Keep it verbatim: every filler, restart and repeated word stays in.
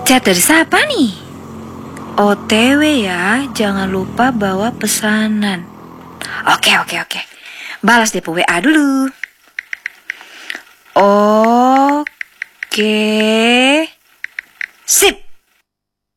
Chat dari siapa nih? O T W ya, jangan lupa bawa pesanan. Oke, oke, oke. Balas deh W A dulu. Oke. Sip.